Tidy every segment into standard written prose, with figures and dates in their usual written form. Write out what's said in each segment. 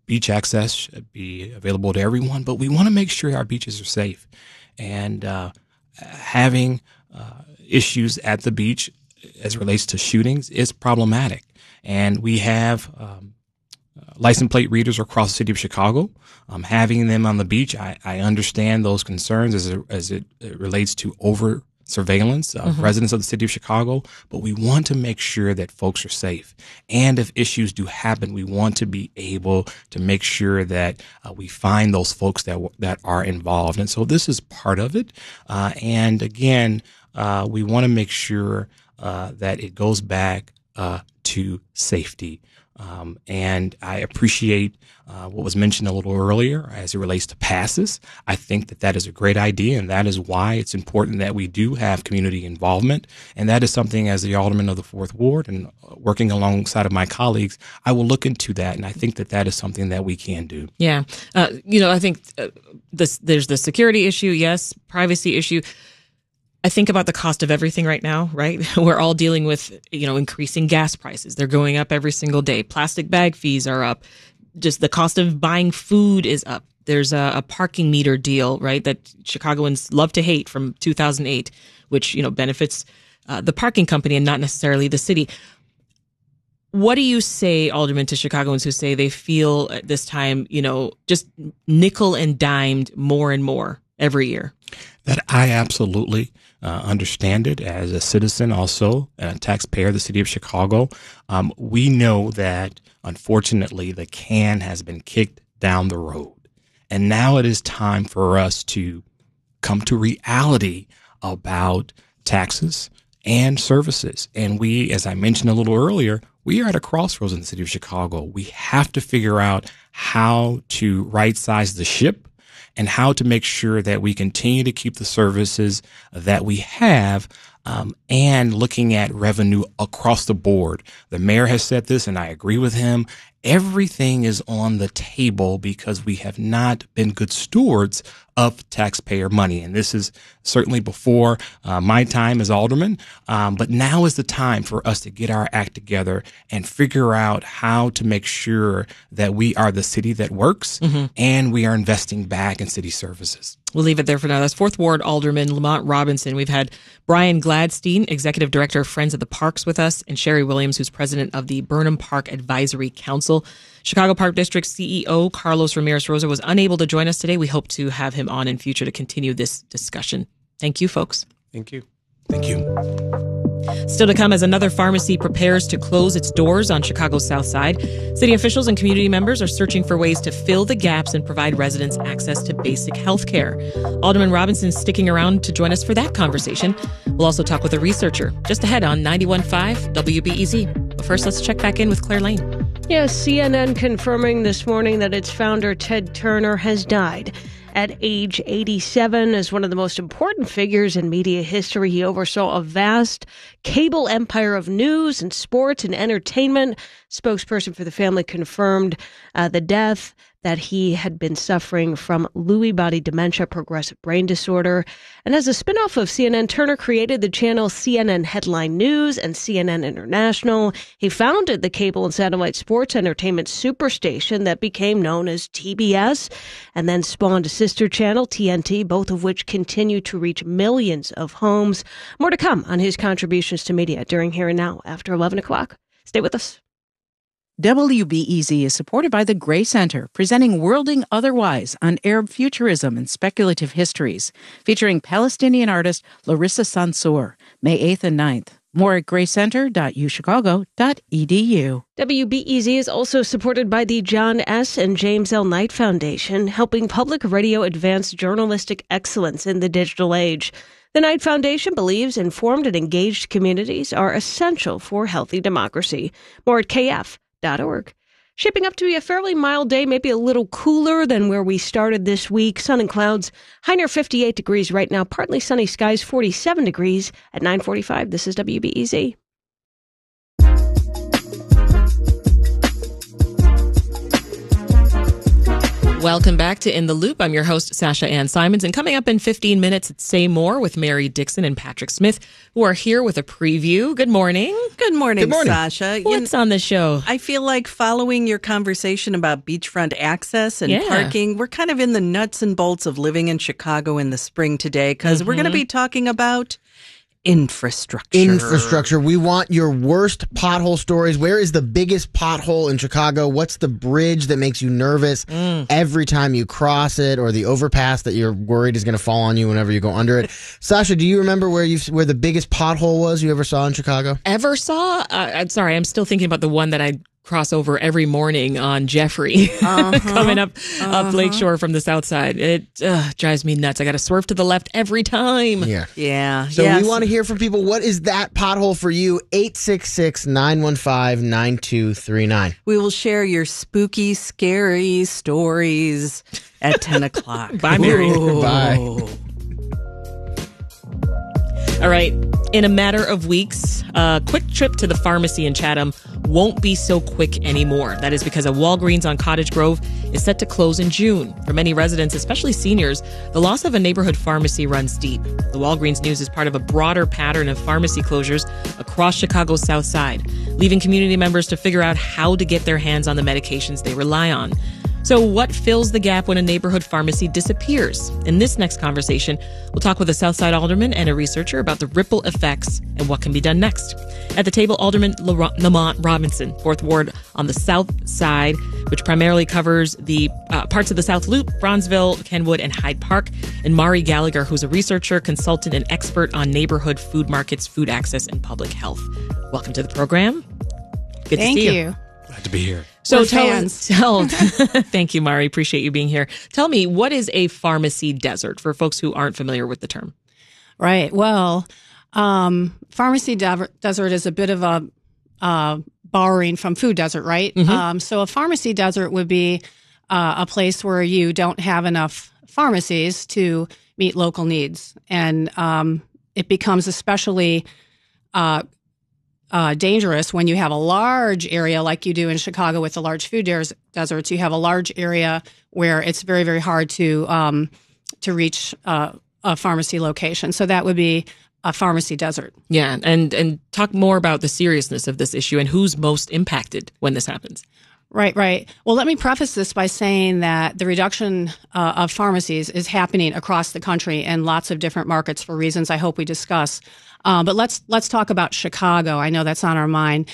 beach access should be available to everyone, but we want to make sure our beaches are safe. And having issues at the beach as it relates to shootings is problematic. And we have license plate readers across the city of Chicago. Having them on the beach, I understand those concerns as it relates to over surveillance of residents of the city of Chicago, but we want to make sure that folks are safe. And if issues do happen, we want to be able to make sure that we find those folks that are involved. And so this is part of it. And again, we want to make sure that it goes back to safety. And I appreciate what was mentioned a little earlier as it relates to passes. I think that is a great idea, and that is why it's important that we do have community involvement. And that is something, as the alderman of the 4th Ward and working alongside of my colleagues, I will look into that. And I think that is something that we can do. Yeah. I think there's the security issue. Yes. Privacy issue. I think about the cost of everything right now, right? We're all dealing with, increasing gas prices. They're going up every single day. Plastic bag fees are up. Just the cost of buying food is up. There's a parking meter deal, right, that Chicagoans love to hate from 2008, which, benefits the parking company and not necessarily the city. What do you say, Alderman, to Chicagoans who say they feel at this time, just nickel and dimed more and more every year? That I absolutely understand it as a citizen, also a taxpayer of the city of Chicago. We know that, unfortunately, the can has been kicked down the road. And now it is time for us to come to reality about taxes and services. And we, as I mentioned a little earlier, we are at a crossroads in the city of Chicago. We have to figure out how to right-size the ship and how to make sure that we continue to keep the services that we have, and looking at revenue across the board. The mayor has said this, and I agree with him. Everything is on the table because we have not been good stewards of taxpayer money. And this is certainly before my time as alderman. But now is the time for us to get our act together and figure out how to make sure that we are the city that works, and we are investing back in city services. We'll leave it there for now. That's 4th Ward Alderman Lamont Robinson. We've had Brian Gladstein, Executive Director of Friends of the Parks, with us, and Sherry Williams, who's President of the Burnham Park Advisory Council. Chicago Park District CEO Carlos Ramirez-Rosa was unable to join us today. We hope to have him on in future to continue this discussion. Thank you, folks. Thank you. Thank you. Still to come, as another pharmacy prepares to close its doors on Chicago's South Side, city officials and community members are searching for ways to fill the gaps and provide residents access to basic health care. Alderman Robinson is sticking around to join us for that conversation. We'll also talk with a researcher just ahead on 91.5 WBEZ. But first, let's check back in with Claire Lane. Yes, CNN confirming this morning that its founder, Ted Turner, has died at age 87. As one of the most important figures in media history, he oversaw a vast cable empire of news and sports and entertainment. Spokesperson for the family confirmed the death, that he had been suffering from Lewy body dementia, progressive brain disorder. And as a spinoff of CNN, Turner created the channel CNN Headline News and CNN International. He founded the cable and satellite sports entertainment superstation that became known as TBS, and then spawned a sister channel, TNT, both of which continue to reach millions of homes. More to come on his contributions to media during Here and Now after 11 o'clock. Stay with us. WBEZ is supported by the Gray Center, presenting Worlding Otherwise on Arab futurism and speculative histories, featuring Palestinian artist Larissa Sansour, May 8th and 9th. More at graycenter.uchicago.edu. WBEZ is also supported by the John S. and James L. Knight Foundation, helping public radio advance journalistic excellence in the digital age. The Knight Foundation believes informed and engaged communities are essential for healthy democracy. More at kf.org. Shaping up to be a fairly mild day, maybe a little cooler than where we started this week. Sun and clouds, high near 58 degrees right now. Partly sunny skies, 47 degrees at 9:45. This is WBEZ. Welcome back to In the Loop. I'm your host, Sasha Ann Simons. And coming up in 15 minutes, it's Say More with Mary Dixon and Patrick Smith, who are here with a preview. Good morning. Good morning, Sasha. What's on the show? I feel like following your conversation about beachfront access and parking, we're kind of in the nuts and bolts of living in Chicago in the spring today because we're going to be talking about infrastructure. We want your worst pothole stories. Where is the biggest pothole in Chicago? What's the bridge that makes you nervous every time you cross it, or the overpass that you're worried is going to fall on you whenever you go under it? Sasha, do you remember where the biggest pothole was you ever saw in Chicago? Ever saw? I'm sorry, I'm still thinking about the one that I cross over every morning on Jeffrey coming up Lakeshore from the south side. It drives me nuts. I got to swerve to the left every time. Yeah. So we want to hear from people. What is that pothole for you? 866-915-9239. We will share your spooky, scary stories at 10 o'clock. Bye, Mary. Bye. All right. In a matter of weeks, a quick trip to the pharmacy in Chatham won't be so quick anymore. That is because a Walgreens on Cottage Grove is set to close in June. For many residents, especially seniors, the loss of a neighborhood pharmacy runs deep. The Walgreens news is part of a broader pattern of pharmacy closures across Chicago's South Side, leaving community members to figure out how to get their hands on the medications they rely on. So what fills the gap when a neighborhood pharmacy disappears? In this next conversation, we'll talk with a Southside alderman and a researcher about the ripple effects and what can be done next. At the table, Alderman Lamont Robinson, 4th Ward on the South Side, which primarily covers the parts of the South Loop, Bronzeville, Kenwood, and Hyde Park, and Mari Gallagher, who's a researcher, consultant, and expert on neighborhood food markets, food access, and public health. Welcome to the program. Good to see you. Glad to be here. So thank you, Mari. Appreciate you being here. Tell me, what is a pharmacy desert for folks who aren't familiar with the term? Right. Well, pharmacy desert is a bit of a borrowing from food desert, right? Mm-hmm. So a pharmacy desert would be a place where you don't have enough pharmacies to meet local needs. And it becomes especially dangerous when you have a large area like you do in Chicago with the large food deserts. You have a large area where it's very, very hard to reach a pharmacy location. So that would be a pharmacy desert. Yeah, and talk more about the seriousness of this issue and who's most impacted when this happens. Right. Well, let me preface this by saying that the reduction of pharmacies is happening across the country in lots of different markets for reasons I hope we discuss. But let's talk about Chicago. I know that's on our mind.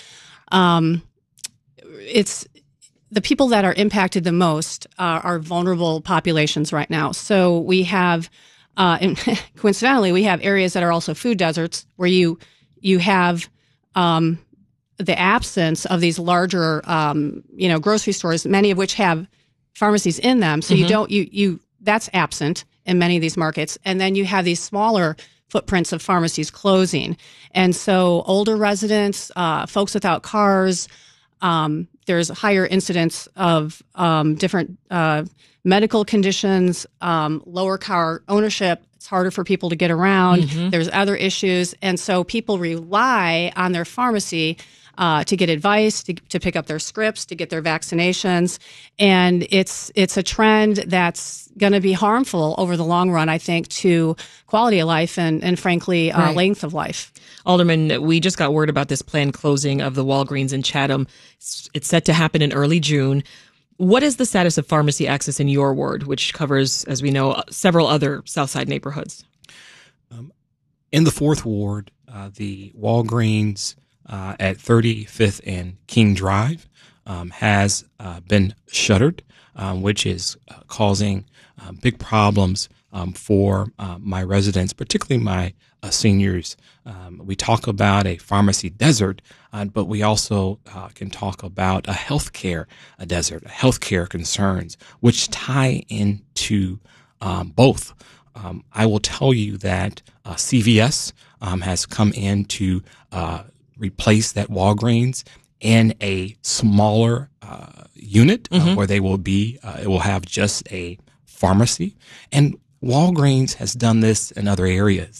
It's the people that are impacted the most are vulnerable populations right now. So we have, coincidentally, we have areas that are also food deserts where you have the absence of these larger, grocery stores, many of which have pharmacies in them. So that's absent in many of these markets. And then you have these smaller footprints of pharmacies closing. And so older residents, folks without cars, there's a higher incidence of different medical conditions, lower car ownership. It's harder for people to get around. There's other issues. And so people rely on their pharmacy to get advice, to pick up their scripts, to get their vaccinations. And it's a trend that's going to be harmful over the long run, I think, to quality of life and frankly, length of life. Alderman, we just got word about this planned closing of the Walgreens in Chatham. It's set to happen in early June. What is the status of pharmacy access in your ward, which covers, as we know, several other Southside neighborhoods? In the 4th Ward, the Walgreens at 35th and King Drive has been shuttered, which is causing big problems for my residents, particularly my seniors. We talk about a pharmacy desert, but we also can talk about a healthcare desert, healthcare concerns, which tie into both. I will tell you that CVS has come in to replace that Walgreens in a smaller unit where they will be. It will have just a pharmacy, and Walgreens has done this in other areas.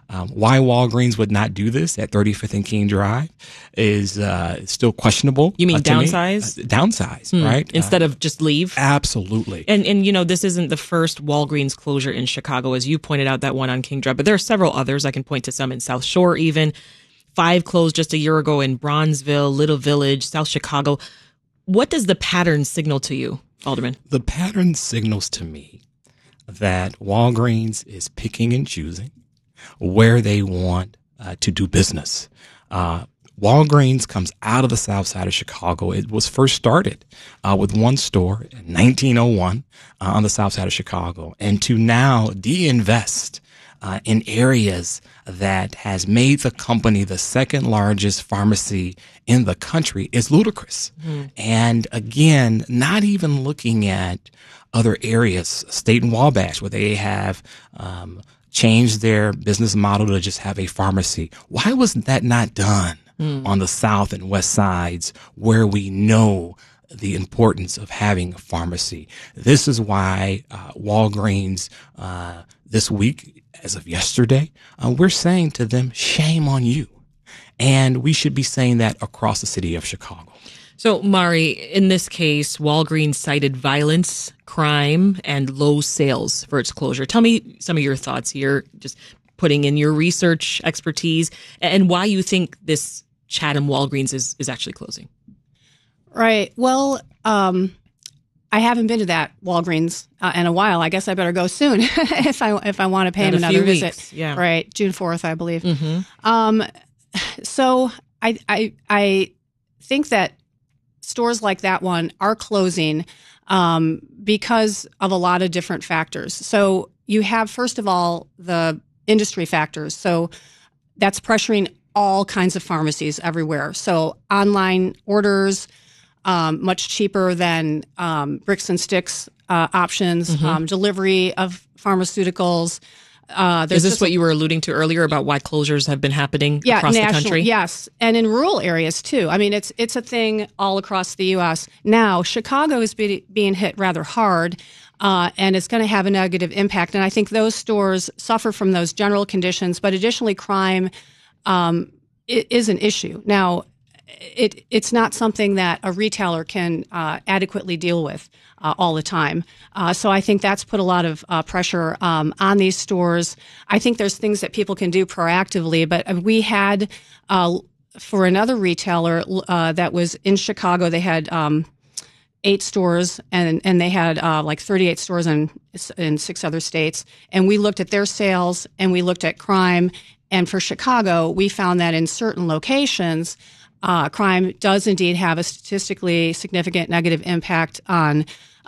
Why Walgreens would not do this at 35th and King Drive is still questionable. You mean downsize? Downsize, right? Instead of just leave? Absolutely. And this isn't the first Walgreens closure in Chicago, as you pointed out, that one on King Drive, but there are several others. I can point to some in South Shore even. 5 closed just a year ago in Bronzeville, Little Village, South Chicago. What does the pattern signal to you, Alderman? The pattern signals to me that Walgreens is picking and choosing where they want to do business. Walgreens comes out of the south side of Chicago. It was first started with one store in 1901 on the south side of Chicago, and to now de-invest in areas that has made the company the second largest pharmacy in the country is ludicrous. And again, not even looking at other areas, State and Wabash, where they have changed their business model to just have a pharmacy. Why was that not done on the south and west sides where we know the importance of having a pharmacy? This is why Walgreens this week, as of yesterday, we're saying to them, shame on you. And we should be saying that across the city of Chicago. So, Mari, in this case, Walgreens cited violence, crime, and low sales for its closure. Tell me some of your thoughts here, just putting in your research expertise, and why you think this Chatham Walgreens is actually closing. Right. Well, I haven't been to that Walgreens in a while. I guess I better go soon if I want to pay him another visit. Yeah. Right. June 4th, I believe. So I think that stores like that one are closing because of a lot of different factors. So you have, first of all, the industry factors. So that's pressuring all kinds of pharmacies everywhere. So online orders, much cheaper than bricks and sticks options, delivery of pharmaceuticals. Is this what you were alluding to earlier about why closures have been happening across the country? Yes, and in rural areas too. I mean, it's a thing all across the U.S. Now, Chicago is being hit rather hard, and it's going to have a negative impact. And I think those stores suffer from those general conditions, but additionally, crime is an issue. Now, it's not something that a retailer can adequately deal with all the time. So I think that's put a lot of pressure on these stores. I think there's things that people can do proactively, but we had, for another retailer that was in Chicago, they had 8 stores and they had like 38 stores in 6 other states. And we looked at their sales and we looked at crime. And for Chicago, we found that in certain locations, crime does indeed have a statistically significant negative impact on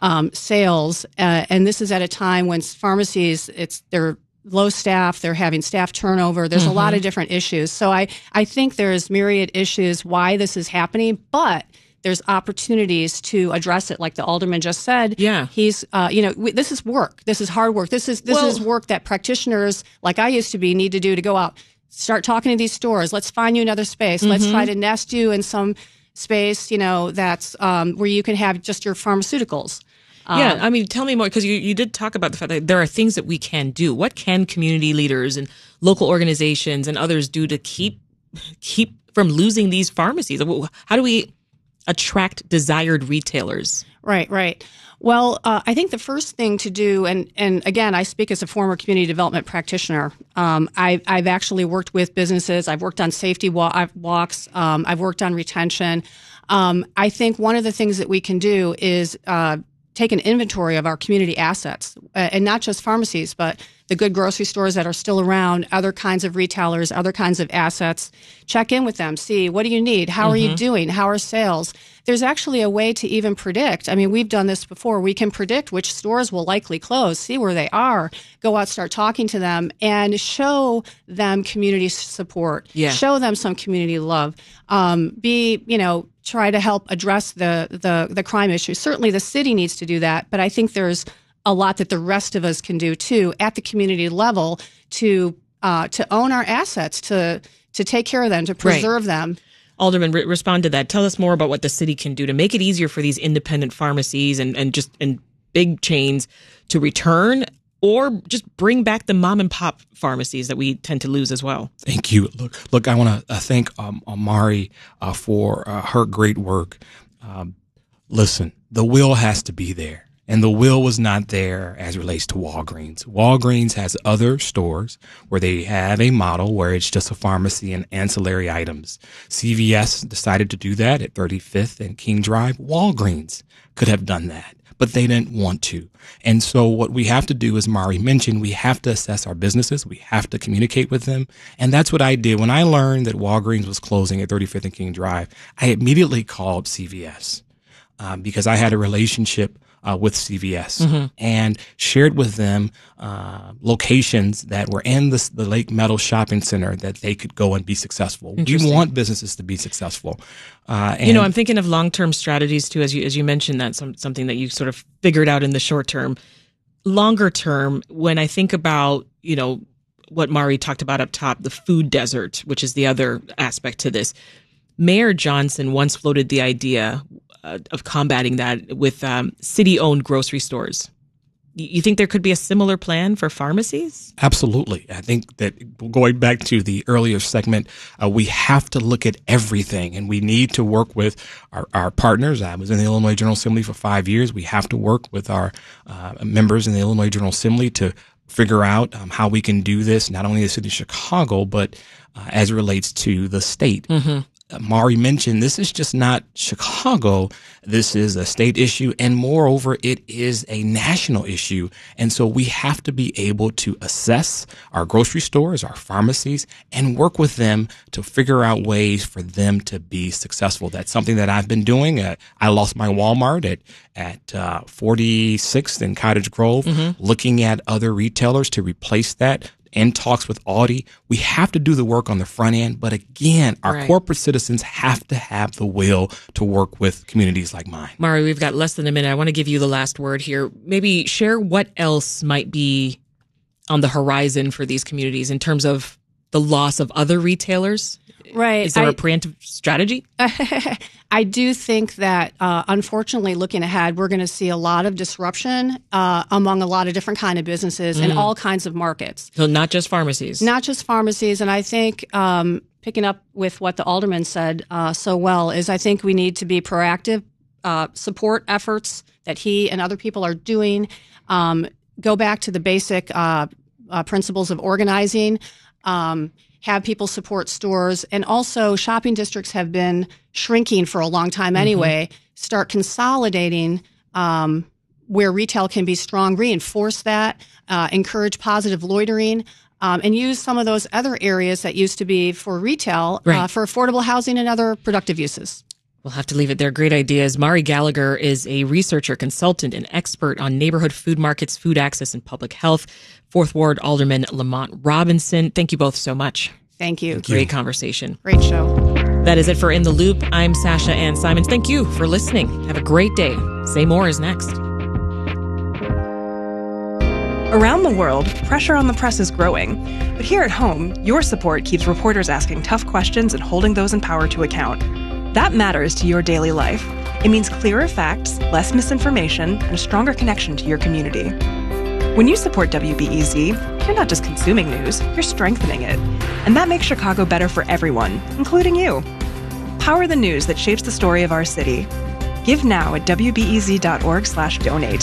sales. And this is at a time when pharmacies, they're low staff, they're having staff turnover. There's a lot of different issues. So I think there's myriad issues why this is happening, but there's opportunities to address it. Like the alderman just said, he's, this is work. This is hard work. This is work that practitioners like I used to be need to do to go out, start talking to these stores. Let's find you another space. Let's try to nest you in some space, that's where you can have just your pharmaceuticals. I mean, tell me more, because you did talk about the fact that there are things that we can do. What can community leaders and local organizations and others do to keep from losing these pharmacies? How do we attract desired retailers? Right. Well, I think the first thing to do, and again, I speak as a former community development practitioner. I've actually worked with businesses. I've worked on safety walks. I've worked on retention. I think one of the things that we can do is take an inventory of our community assets, and not just pharmacies, but the good grocery stores that are still around, other kinds of retailers, other kinds of assets. Check in with them, see what do you need? How are you doing? How are sales? There's actually a way to even predict. I mean, we've done this before. We can predict which stores will likely close, see where they are, go out, start talking to them, and show them community support. Show them some community love. Try to help address the crime issue. Certainly the city needs to do that, but I think there's a lot that the rest of us can do too at the community level to own our assets, to take care of them, to preserve them. Alderman, respond to that. Tell us more about what the city can do to make it easier for these independent pharmacies and big chains to return or just bring back the mom and pop pharmacies that we tend to lose as well. Thank you. Look, I want to thank Mari for her great work. Listen, the will has to be there. And the will was not there as it relates to Walgreens. Walgreens has other stores where they have a model where it's just a pharmacy and ancillary items. CVS decided to do that at 35th and King Drive. Walgreens could have done that, but they didn't want to. And so what we have to do, as Mari mentioned, we have to assess our businesses. We have to communicate with them. And that's what I did. When I learned that Walgreens was closing at 35th and King Drive, I immediately called CVS because I had a relationship with CVS and shared with them locations that were in the Lake Meadow Shopping Center that they could go and be successful. We want businesses to be successful. And I'm thinking of long-term strategies too, as you mentioned, that's something that you sort of figured out in the short term. Longer term, when I think about, what Mari talked about up top, the food desert, which is the other aspect to this. Mayor Johnson once floated the idea of combating that with city-owned grocery stores. You think there could be a similar plan for pharmacies? Absolutely. I think that going back to the earlier segment, we have to look at everything, and we need to work with our partners. I was in the Illinois General Assembly for 5 years. We have to work with our members in the Illinois General Assembly to figure out how we can do this, not only in the city of Chicago, but as it relates to the state. Mari mentioned this is just not Chicago. This is a state issue. And moreover, it is a national issue. And so we have to be able to assess our grocery stores, our pharmacies, and work with them to figure out ways for them to be successful. That's something that I've been doing. I lost my Walmart at 46th and Cottage Grove, looking at other retailers to replace that. In talks with Aldi, we have to do the work on the front end. But again, our corporate citizens have to have the will to work with communities like mine. Mari, we've got less than a minute. I want to give you the last word here. Maybe share what else might be on the horizon for these communities in terms of the loss of other retailers. Right. Is there a preemptive strategy? I do think that, unfortunately, looking ahead, we're going to see a lot of disruption among a lot of different kind of businesses in all kinds of markets. So not just pharmacies. Not just pharmacies. And I think picking up with what the alderman said so well is I think we need to be proactive, support efforts that he and other people are doing, go back to the basic principles of organizing, have people support stores, and also shopping districts have been shrinking for a long time anyway. Start consolidating where retail can be strong, reinforce that, encourage positive loitering, and use some of those other areas that used to be for retail for affordable housing and other productive uses. We'll have to leave it there. Great ideas. Mari Gallagher is a researcher, consultant, and expert on neighborhood food markets, food access, and public health. 4th Ward Alderman Lamont Robinson. Thank you both so much. Thank you. Great conversation. Great show. That is it for In the Loop. I'm Sasha Ann Simons. Thank you for listening. Have a great day. Say More is next. Around the world, pressure on the press is growing. But here at home, your support keeps reporters asking tough questions and holding those in power to account. That matters to your daily life. It means clearer facts, less misinformation, and a stronger connection to your community. When you support WBEZ, you're not just consuming news, you're strengthening it. And that makes Chicago better for everyone, including you. Power the news that shapes the story of our city. Give now at wbez.org/donate.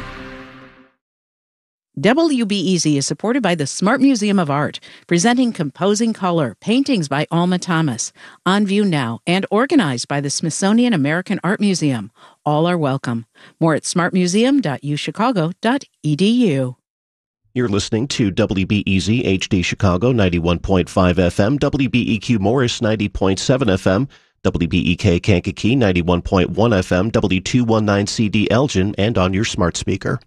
WBEZ is supported by the Smart Museum of Art, presenting Composing Color, paintings by Alma Thomas, on view now and organized by the Smithsonian American Art Museum. All are welcome. More at smartmuseum.uchicago.edu. You're listening to WBEZ HD Chicago 91.5 FM, WBEQ Morris 90.7 FM, WBEK Kankakee 91.1 FM, W219CD Elgin, and on your smart speaker.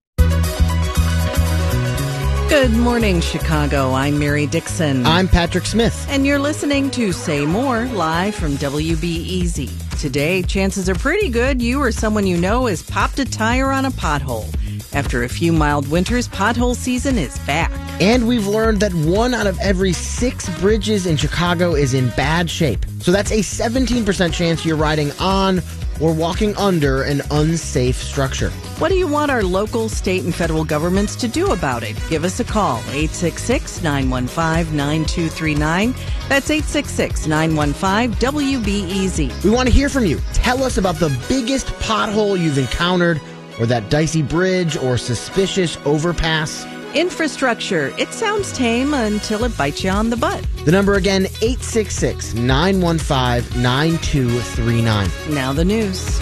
Good morning, Chicago. I'm Mary Dixon. I'm Patrick Smith. And you're listening to Say More, live from WBEZ. Today, chances are pretty good you or someone you know has popped a tire on a pothole. After a few mild winters, pothole season is back. And we've learned that 1 out of every 6 bridges in Chicago is in bad shape. So that's a 17% chance you're riding on or walking under an unsafe structure. What do you want our local, state, and federal governments to do about it? Give us a call, 866-915-9239. That's 866-915-WBEZ. We want to hear from you. Tell us about the biggest pothole you've encountered, or that dicey bridge or suspicious overpass. Infrastructure. It sounds tame until it bites you on the butt. The number again, 866-915-9239. Now the news.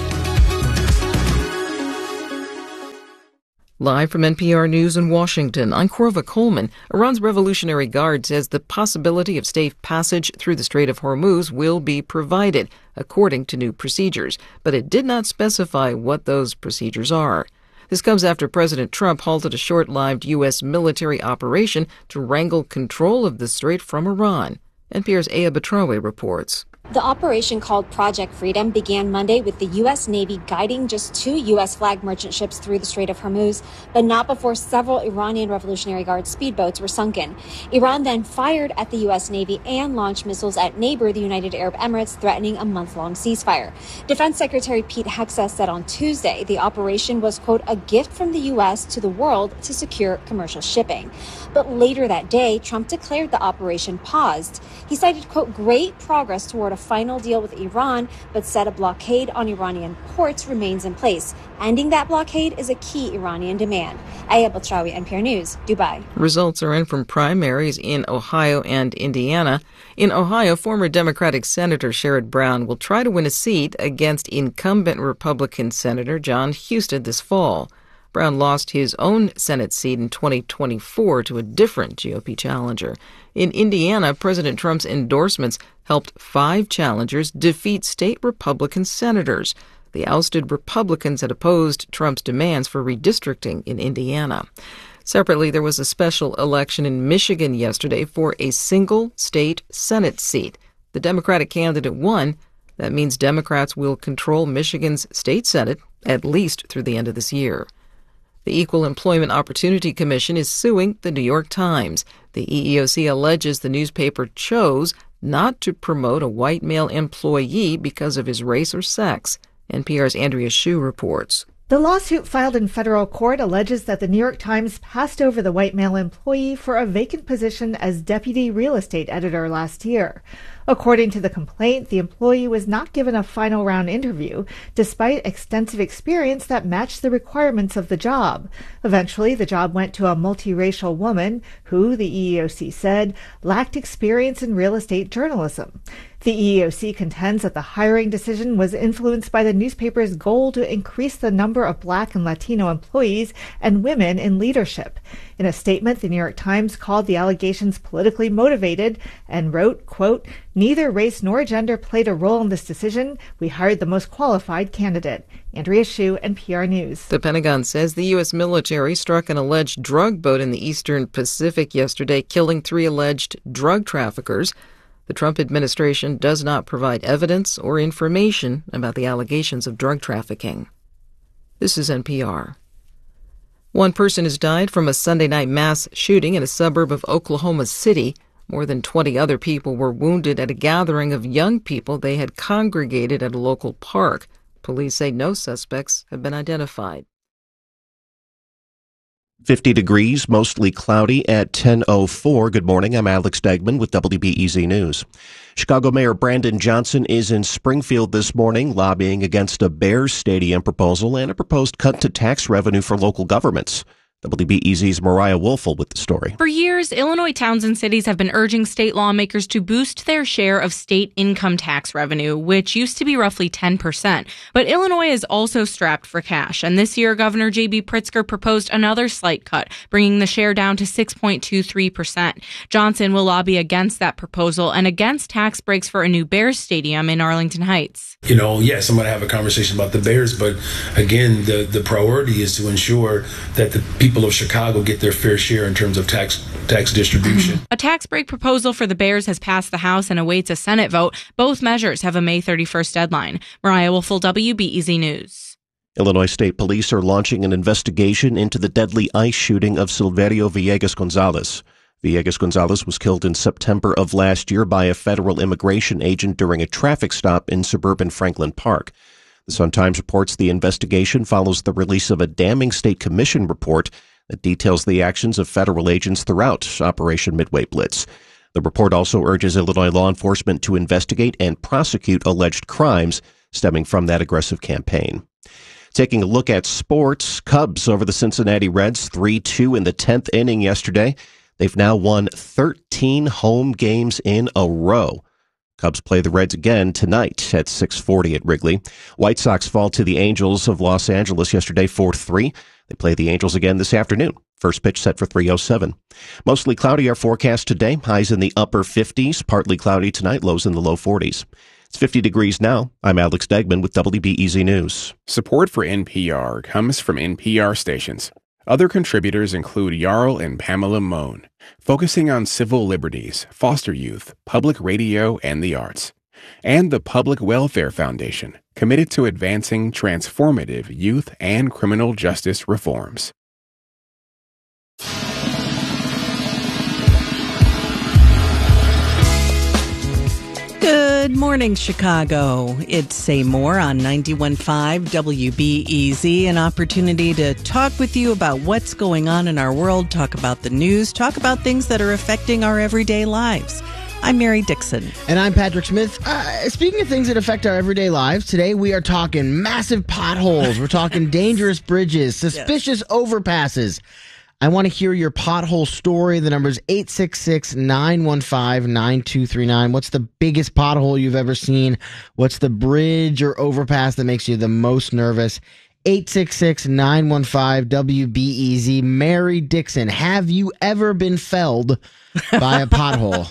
Live from NPR News in Washington, I'm Korva Coleman. Iran's Revolutionary Guard says the possibility of safe passage through the Strait of Hormuz will be provided, according to new procedures, but it did not specify what those procedures are. This comes after President Trump halted a short-lived U.S. military operation to wrangle control of the strait from Iran. NPR's Aya Batrawe reports. The operation, called Project Freedom, began Monday with the U.S. Navy guiding just 2 U.S.-flagged merchant ships through the Strait of Hormuz, but not before several Iranian Revolutionary Guard speedboats were sunken. Iran then fired at the U.S. Navy and launched missiles at neighbor, the United Arab Emirates, threatening a month-long ceasefire. Defense Secretary Pete Hegseth said on Tuesday the operation was, quote, a gift from the U.S. to the world to secure commercial shipping. But later that day, Trump declared the operation paused. He cited, quote, great progress toward a final deal with Iran, but said a blockade on Iranian ports remains in place. Ending that blockade is a key Iranian demand. Aya Batrawi, NPR News, Dubai. Results are in from primaries in Ohio and Indiana. In Ohio, former Democratic Senator Sherrod Brown will try to win a seat against incumbent Republican Senator John Husted this fall. Brown lost his own Senate seat in 2024 to a different GOP challenger. In Indiana, President Trump's endorsements helped 5 challengers defeat state Republican senators. The ousted Republicans had opposed Trump's demands for redistricting in Indiana. Separately, there was a special election in Michigan yesterday for a single state Senate seat. The Democratic candidate won. That means Democrats will control Michigan's state Senate at least through the end of this year. The Equal Employment Opportunity Commission is suing the New York Times. The EEOC alleges the newspaper chose not to promote a white male employee because of his race or sex. NPR's Andrea Hsu reports. The lawsuit filed in federal court alleges that the New York Times passed over the white male employee for a vacant position as deputy real estate editor last year. According to the complaint, the employee was not given a final round interview, despite extensive experience that matched the requirements of the job. Eventually, the job went to a multiracial woman who, the EEOC said, lacked experience in real estate journalism. The EEOC contends that the hiring decision was influenced by the newspaper's goal to increase the number of Black and Latino employees and women in leadership. In a statement, the New York Times called the allegations politically motivated and wrote, quote, neither race nor gender played a role in this decision. We hired the most qualified candidate. Andrea Hsu, NPR News. The Pentagon says the U.S. military struck an alleged drug boat in the eastern Pacific yesterday, killing 3 alleged drug traffickers. The Trump administration does not provide evidence or information about the allegations of drug trafficking. This is NPR. 1 person has died from a Sunday night mass shooting in a suburb of Oklahoma City. More than 20 other people were wounded at a gathering of young people they had congregated at a local park. Police say no suspects have been identified. 50 degrees, mostly cloudy at 10:04. Good morning. I'm Alex Degman with WBEZ News. Chicago Mayor Brandon Johnson is in Springfield this morning lobbying against a Bears Stadium proposal and a proposed cut to tax revenue for local governments. WBEZ's Mariah Woelfel with the story. For years, Illinois towns and cities have been urging state lawmakers to boost their share of state income tax revenue, which used to be roughly 10%. But Illinois is also strapped for cash, and this year, Governor J.B. Pritzker proposed another slight cut, bringing the share down to 6.23%. Johnson will lobby against that proposal and against tax breaks for a new Bears stadium in Arlington Heights. Yes, I'm going to have a conversation about the Bears, but again, the priority is to ensure that the people of Chicago get their fair share in terms of tax distribution. A tax break proposal for the Bears has passed the House and awaits a Senate vote. Both measures have a May 31st deadline. Mariah Woelfel, WBEZ News. Illinois State Police are launching an investigation into the deadly ICE shooting of Silverio Villegas Gonzalez. Villegas Gonzalez was killed in September of last year by a federal immigration agent during a traffic stop in suburban Franklin Park. The Sun-Times reports the investigation follows the release of a damning State Commission report that details the actions of federal agents throughout Operation Midway Blitz. The report also urges Illinois law enforcement to investigate and prosecute alleged crimes stemming from that aggressive campaign. Taking a look at sports, Cubs over the Cincinnati Reds 3-2 in the 10th inning yesterday. They've now won 13 home games in a row. Cubs play the Reds again tonight at 6:40 at Wrigley. White Sox fall to the Angels of Los Angeles yesterday 4-3. They play the Angels again this afternoon. First pitch set for 3:07. Mostly cloudy our forecast today. Highs in the upper 50s. Partly cloudy tonight. Lows in the low 40s. It's 50 degrees now. I'm Alex Degman with WBEZ News. Support for NPR comes from NPR stations. Other contributors include Jarl and Pamela Mohn, focusing on civil liberties, foster youth, public radio, and the arts. And the Public Welfare Foundation, committed to advancing transformative youth and criminal justice reforms. Good morning, Chicago. It's Say More on 91.5 WBEZ, an opportunity to talk with you about what's going on in our world, talk about the news, talk about things that are affecting our everyday lives. I'm Mary Dixon. And I'm Patrick Smith. Speaking of things that affect our everyday lives, today we are talking massive potholes. We're talking dangerous bridges, suspicious overpasses. I want to hear your pothole story. The number is 866-915-9239. What's the biggest pothole you've ever seen? What's the bridge or overpass that makes you the most nervous? 866-915-WBEZ. Mary Dixon, have you ever been felled by a pothole?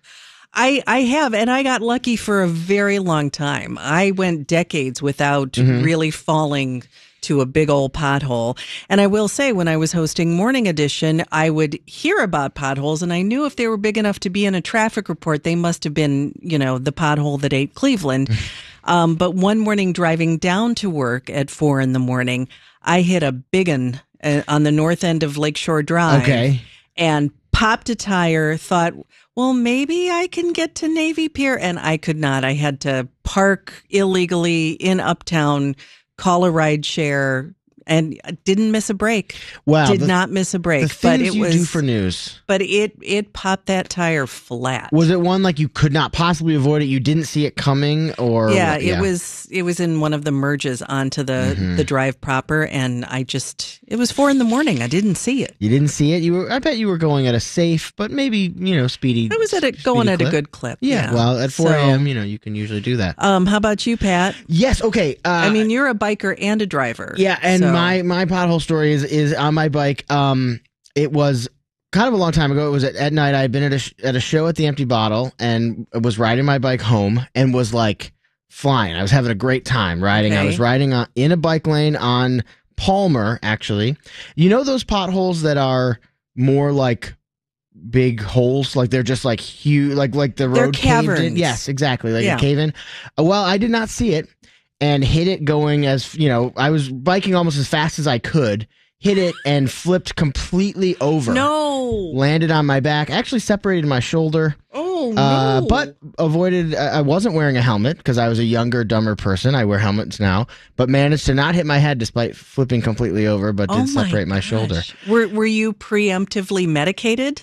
I have, and I got lucky for a very long time. I went decades without really falling to a big old pothole. And I will say, when I was hosting Morning Edition, I would hear about potholes, and I knew if they were big enough to be in a traffic report, they must have been, the pothole that ate Cleveland. But one morning driving down to work at 4 a.m, I hit a big one on the north end of Lakeshore Drive. Okay. And popped a tire, thought, well, maybe I can get to Navy Pier. And I could not. I had to park illegally in Uptown, call a ride share, and didn't miss a break. Wow. Did not miss a break. The things you do for news. But it popped that tire flat. Was it one like you could not possibly avoid it? You didn't see it coming? Or it was in one of the merges onto the drive proper, and it was 4 a.m. I didn't see it. You didn't see it? I bet you were going at a safe, but maybe, speedy. I was going at a good clip. Yeah. Well, at 4 a.m., you can usually do that. How about you, Pat? Yes. Okay. You're a biker and a driver. Yeah. And my pothole story is on my bike. It was kind of a long time ago. It was at night. I had been at a show at the Empty Bottle and was riding my bike home and was like flying. I was having a great time riding. Okay. I was riding in a bike lane on Palmer, actually. You know those potholes that are more like big holes, like they're just like huge, like the road they're caverns. Caved in? Yes, exactly, like a cave in. Well, I did not see it and hit it going I was biking almost as fast as I could, hit it and flipped completely over. No. Landed on my back, actually separated my shoulder. Oh, no. But avoided, I wasn't wearing a helmet because I was a younger, dumber person. I wear helmets now, but managed to not hit my head despite flipping completely over, but did separate my shoulder. Were you preemptively medicated?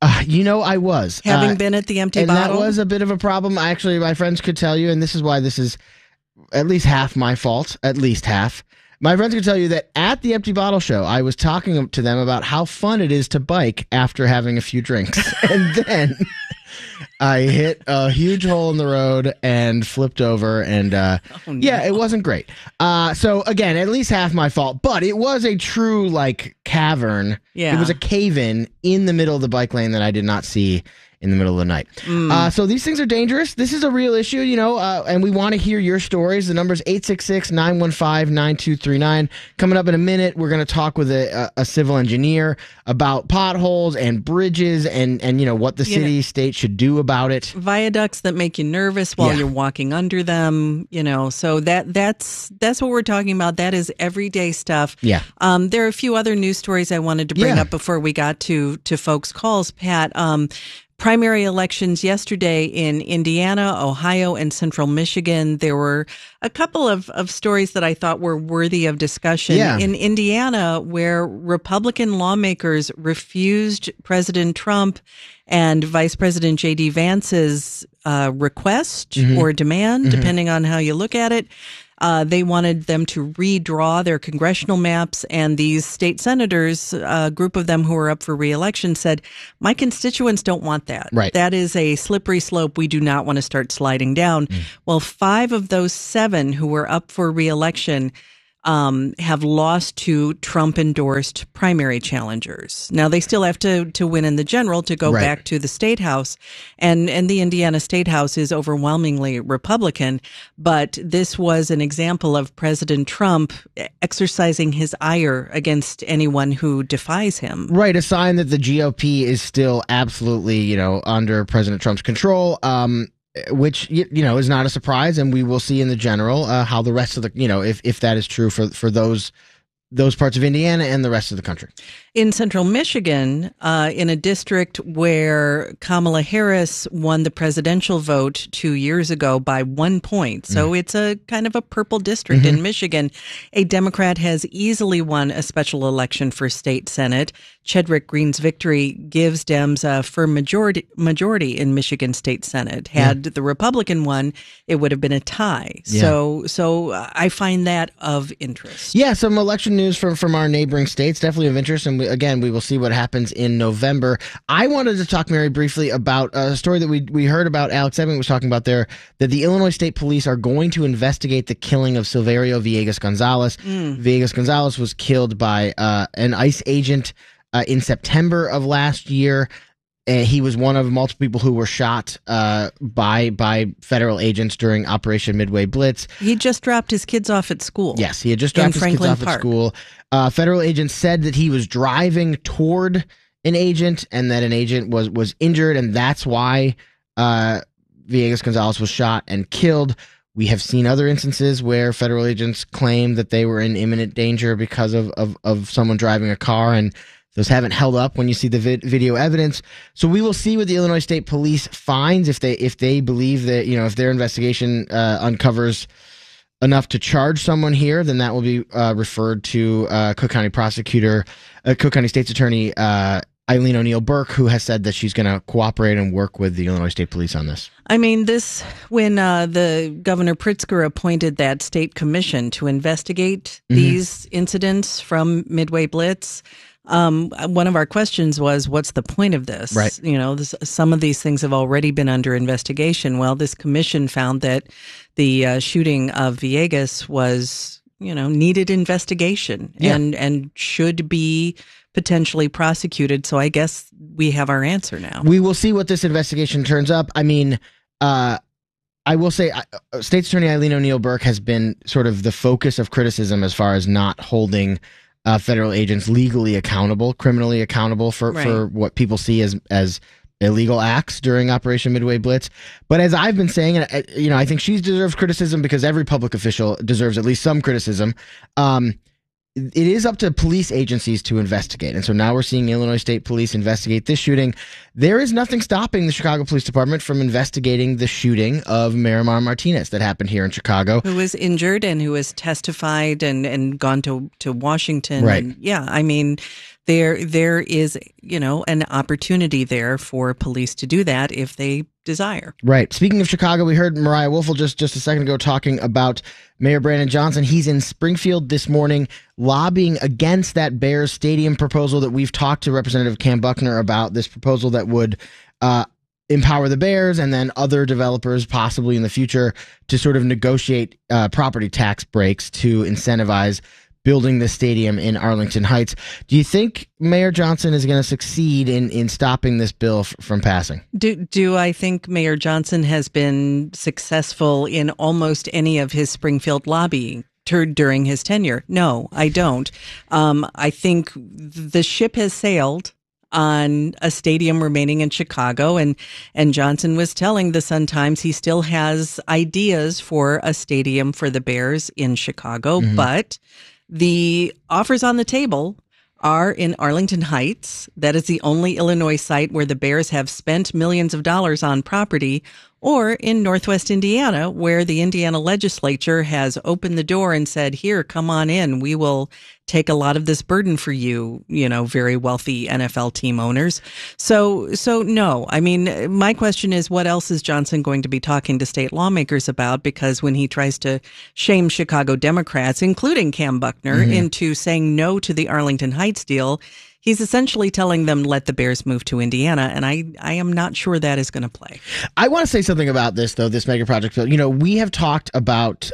I was. Having been at the Empty Bottle? And that was a bit of a problem. Actually, my friends could tell you, and this is why this is at least half my fault, at least half. My friends could tell you that at the Empty Bottle show, I was talking to them about how fun it is to bike after having a few drinks. And then I hit a huge hole in the road and flipped over. And it wasn't great. So again, at least half my fault. But it was a true cavern. Yeah. It was a cave-in the middle of the bike lane that I did not see in the middle of the night. So these things are dangerous. This is a real issue, and we want to hear your stories. The number is 866-915-9239. Coming up in a minute, we're going to talk with a civil engineer about potholes and bridges and what the city, state should do about it. Viaducts that make you nervous while you're walking under them, so that's what we're talking about. That is everyday stuff. Yeah. There are a few other news stories I wanted to bring up before we got to folks' calls, Pat. primary elections yesterday in Indiana, Ohio, and Central Michigan. There were a couple of stories that I thought were worthy of discussion. Yeah. In Indiana, where Republican lawmakers refused President Trump and Vice President J.D. Vance's request or demand, depending on how you look at it. They wanted them to redraw their congressional maps, and these state senators, a group of them who were up for re-election, said, my constituents don't want that. Right. That is a slippery slope we do not want to start sliding down. Well, 5 of those 7 who were up for re-election have lost to Trump-endorsed primary challengers. Now, they still have to win in the general to go back to the State House, and the Indiana State House is overwhelmingly Republican, but this was an example of President Trump exercising his ire against anyone who defies him. Right, a sign that the GOP is still absolutely, under President Trump's control. Which, is not a surprise, and we will see in the general how the rest of the, if that is true for those parts of Indiana and the rest of the country. In Central Michigan, in a district where Kamala Harris won the presidential vote 2 years ago by 1 point, so it's a kind of a purple district in Michigan, a Democrat has easily won a special election for state senate. Chedrick Green's victory gives Dems a firm majority in Michigan State Senate. Had the Republican won, it would have been a tie. Yeah. So I find that of interest. Yeah, some election news from our neighboring states, definitely of interest, and we will see what happens in November. I wanted to talk, Mary, briefly about a story that we heard about. Alex Ebbing was talking about there, that the Illinois State Police are going to investigate the killing of Silverio Villegas Gonzalez. Villegas Gonzalez was killed by an ICE agent in September of last year. He was one of multiple people who were shot by federal agents during Operation Midway Blitz. He just dropped his kids off at school. Yes, he had just dropped his kids off at school. Federal agents said that he was driving toward an agent and that an agent was injured, and that's why Villegas Gonzalez was shot and killed. We have seen other instances where federal agents claim that they were in imminent danger because of someone driving a car, and those haven't held up when you see the video evidence. So we will see what the Illinois State Police finds if they believe that, if their investigation uncovers enough to charge someone here, then that will be referred to Cook County State's Attorney Eileen O'Neill Burke, who has said that she's going to cooperate and work with the Illinois State Police on this. I mean, when the Governor Pritzker appointed that state commission to investigate these incidents from Midway Blitz, one of our questions was, what's the point of this? Right. Some of these things have already been under investigation. Well, this commission found that the shooting of Villegas was, needed investigation and should be potentially prosecuted. So I guess we have our answer now. We will see what this investigation turns up. I mean, I will say State's Attorney Eileen O'Neill Burke has been sort of the focus of criticism as far as not holding federal agents legally accountable, criminally accountable for what people see as illegal acts during Operation Midway Blitz. But as I've been saying, I think she deserves criticism because every public official deserves at least some criticism. It is up to police agencies to investigate. And so now we're seeing Illinois State Police investigate this shooting. There is nothing stopping the Chicago Police Department from investigating the shooting of Miramar Martinez that happened here in Chicago. Who was injured and who has testified and gone to Washington. Right. And I mean, there is, an opportunity there for police to do that if they desire. Right. Speaking of Chicago, we heard Mariah Woelfel just a second ago talking about Mayor Brandon Johnson. He's in Springfield this morning lobbying against that Bears Stadium proposal that we've talked to Representative Cam Buckner about, this proposal that would empower the Bears and then other developers possibly in the future to sort of negotiate property tax breaks to incentivize building the stadium in Arlington Heights. Do you think Mayor Johnson is going to succeed in stopping this bill from passing? Do I think Mayor Johnson has been successful in almost any of his Springfield lobbying during his tenure? No, I don't. I think the ship has sailed on a stadium remaining in Chicago, and Johnson was telling the Sun-Times he still has ideas for a stadium for the Bears in Chicago, but the offers on the table are in Arlington Heights. That is the only Illinois site where the Bears have spent millions of dollars on property, or in Northwest Indiana, where the Indiana legislature has opened the door and said, here, come on in. We will take a lot of this burden for you, very wealthy NFL team owners. So no, I mean, my question is, what else is Johnson going to be talking to state lawmakers about? Because when he tries to shame Chicago Democrats, including Cam Buckner, into saying no to the Arlington Heights deal, he's essentially telling them, let the Bears move to Indiana, and I am not sure that is going to play. I want to say something about this, though, this mega project bill. We have talked about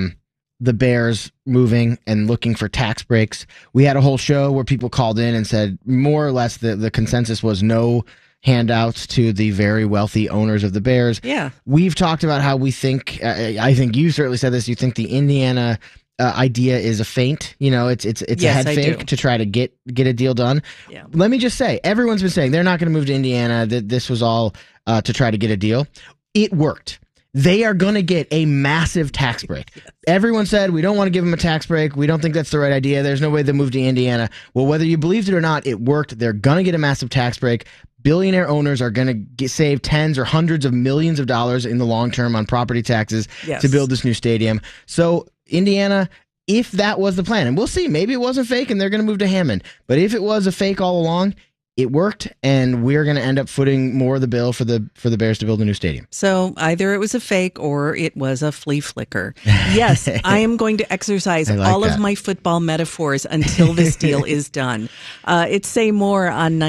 the Bears moving and looking for tax breaks. We had a whole show where people called in and said more or less the consensus was no handouts to the very wealthy owners of the Bears. Yeah. We've talked about how we think, I think you certainly said this, you think the Indiana idea is a feint. It's a head fake to try to get a deal done. Yeah. Let me just say, everyone's been saying they're not going to move to Indiana, that this was all to try to get a deal. It worked. They are going to get a massive tax break. Yes. Everyone said, we don't want to give them a tax break. We don't think that's the right idea. There's no way they'll move to Indiana. Well, whether you believed it or not, it worked. They're going to get a massive tax break. Billionaire owners are going to save tens or hundreds of millions of dollars in the long term on property taxes to build this new stadium. So Indiana, if that was the plan, and we'll see, maybe it wasn't fake and they're going to move to Hammond, but if it was a fake all along, it worked, and we're going to end up footing more of the bill for the Bears to build a new stadium. So either it was a fake or it was a flea flicker. Yes, I am going to exercise all of my football metaphors until this deal is done. It's Say More on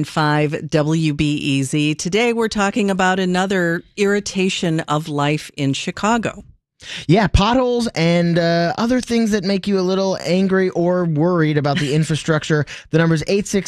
91.5 WBEZ. Today we're talking about another irritation of life in Chicago. Yeah, potholes and other things that make you a little angry or worried about the infrastructure. The number is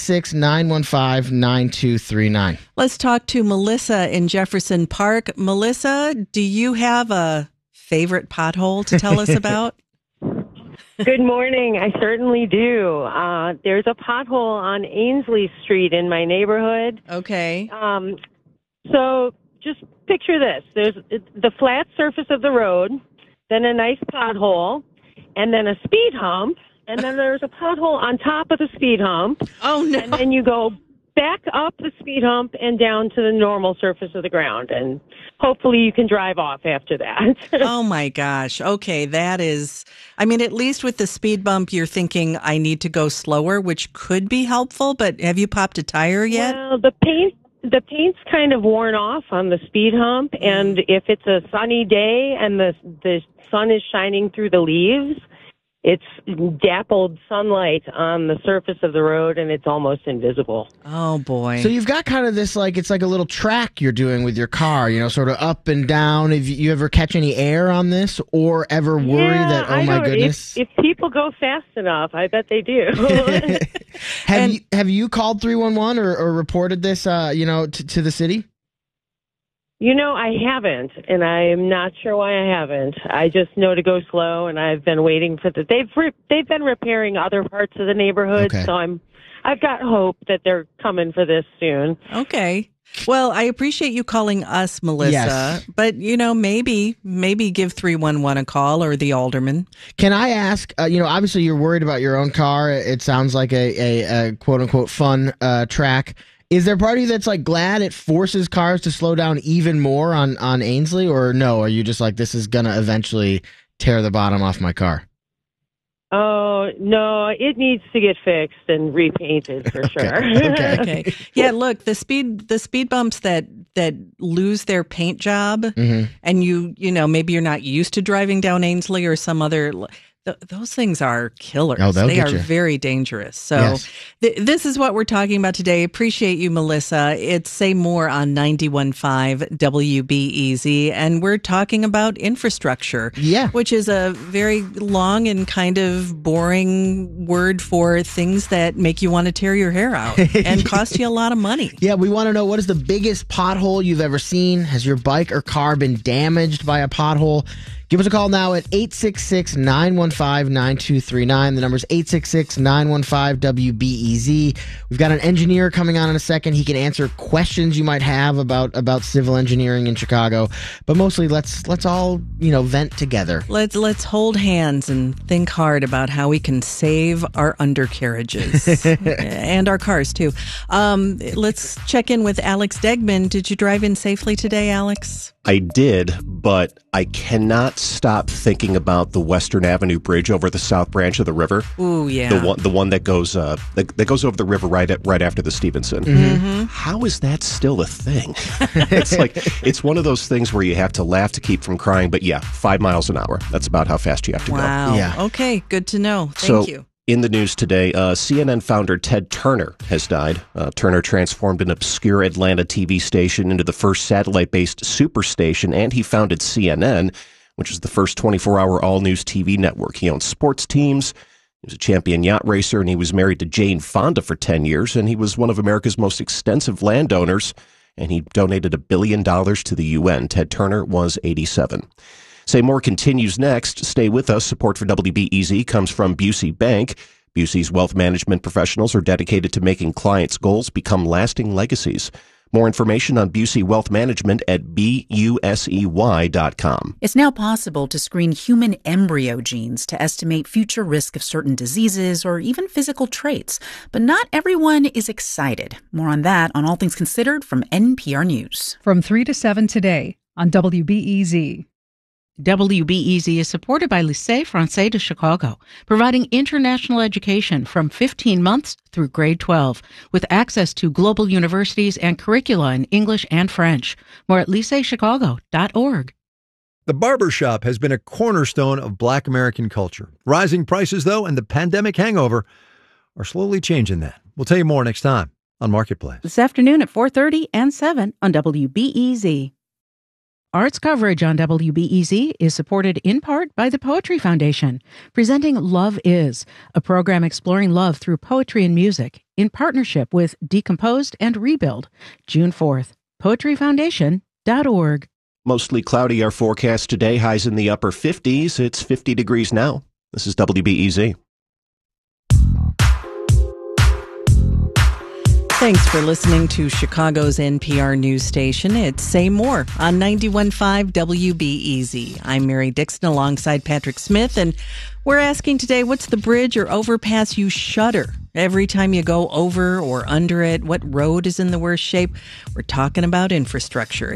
866-915-9239. Let's talk to Melissa in Jefferson Park. Melissa, do you have a favorite pothole to tell us about? Good morning. I certainly do. There's a pothole on Ainsley Street in my neighborhood. Okay. So just picture this. There's the flat surface of the road, then a nice pothole, and then a speed hump, and then there's a pothole on top of the speed hump. Oh, no. And then you go back up the speed hump and down to the normal surface of the ground, and hopefully you can drive off after that. Oh, my gosh. Okay, that is, I mean, at least with the speed bump, you're thinking I need to go slower, which could be helpful, but have you popped a tire yet? Well, the paint's kind of worn off on the speed hump, and if it's a sunny day and the sun is shining through the leaves, it's dappled sunlight on the surface of the road, and it's almost invisible. Oh, boy. So you've got kind of this, it's like a little track you're doing with your car, sort of up and down. Have you ever catch any air on this or ever worry that, oh, my goodness? If people go fast enough, I bet they do. Have you called 311 or reported this, to the city? I haven't, and I'm not sure why I haven't. I just know to go slow, and I've been waiting for they've been repairing other parts of the neighborhood, so I've got hope that they're coming for this soon. Okay. Well, I appreciate you calling us, Melissa, but, maybe give 311 a call or the alderman. Can I ask, obviously you're worried about your own car. It sounds like a quote-unquote fun track. Is there a part of you that's glad it forces cars to slow down even more on Ainsley, or no? Are you just this is going to eventually tear the bottom off my car? Oh, no, it needs to get fixed and repainted for sure. Okay. Yeah, look, the speed bumps that lose their paint job, and maybe you're not used to driving down Ainsley or some other... Those things are killers. Oh, they are very dangerous. So this is what we're talking about today. Appreciate you, Melissa. It's Say More on 91.5 WBEZ. And we're talking about infrastructure, which is a very long and kind of boring word for things that make you want to tear your hair out and cost you a lot of money. Yeah, we want to know, what is the biggest pothole you've ever seen? Has your bike or car been damaged by a pothole? Give us a call now at 866-915-9239. The number's 866-915-WBEZ. We've got an engineer coming on in a second. He can answer questions you might have about civil engineering in Chicago. But mostly, let's all, vent together. Let's hold hands and think hard about how we can save our undercarriages and our cars too. Let's check in with Alex Degman. Did you drive in safely today, Alex? I did, but I cannot stop thinking about the Western Avenue Bridge over the South Branch of the river. Ooh, yeah. The one that goes that goes over the river right after the Stevenson. Mm-hmm. How is that still a thing? It's one of those things where you have to laugh to keep from crying. But yeah, 5 miles an hour. That's about how fast you have to go. Wow. Yeah. Okay, good to know. Thank you. In the news today, CNN founder Ted Turner has died. Turner transformed an obscure Atlanta TV station into the first satellite-based superstation, and he founded CNN, which is the first 24-hour all-news TV network. He owns sports teams, he was a champion yacht racer, and he was married to Jane Fonda for 10 years, and he was one of America's most extensive landowners, and he donated $1 billion to the UN. Ted Turner was 87. Say More continues next. Stay with us. Support for WBEZ comes from Busey Bank. Busey's wealth management professionals are dedicated to making clients' goals become lasting legacies. More information on Busey Wealth Management at busey.com. It's now possible to screen human embryo genes to estimate future risk of certain diseases or even physical traits. But not everyone is excited. More on that on All Things Considered from NPR News. From 3 to 7 today on WBEZ. WBEZ is supported by Lycée Français de Chicago, providing international education from 15 months through grade 12, with access to global universities and curricula in English and French. More at lycéechicago.org. The barbershop has been a cornerstone of Black American culture. Rising prices, though, and the pandemic hangover are slowly changing that. We'll tell you more next time on Marketplace. This afternoon at 4:30 and 7 on WBEZ. Arts coverage on WBEZ is supported in part by the Poetry Foundation, presenting Love Is, a program exploring love through poetry and music, in partnership with Decomposed and Rebuild, June 4th. PoetryFoundation.org. Mostly cloudy our forecast today, highs in the upper 50s. It's 50 degrees now. This is WBEZ. Thanks for listening to Chicago's NPR news station. It's Say More on 91.5 WBEZ. I'm Mary Dixon alongside Patrick Smith, and we're asking today, what's the bridge or overpass you shudder every time you go over or under it? What road is in the worst shape? We're talking about infrastructure.